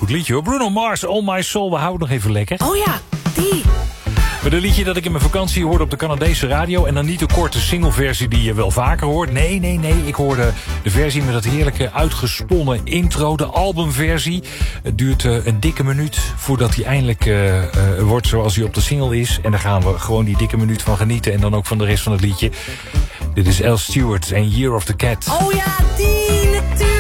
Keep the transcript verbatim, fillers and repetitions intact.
goed liedje hoor. Bruno Mars, All My Soul, we houden nog even lekker. Oh ja, die. Met een liedje dat ik in mijn vakantie hoorde op de Canadese radio. En dan niet de korte singleversie die je wel vaker hoort. Nee, nee, nee. Ik hoorde de versie met dat heerlijke uitgesponnen intro. De albumversie. Het duurt uh, een dikke minuut voordat hij eindelijk uh, uh, wordt zoals hij op de single is. En daar gaan we gewoon die dikke minuut van genieten. En dan ook van de rest van het liedje. Dit is Al Stewart en Year of the Cat. Oh ja, die natuurlijk.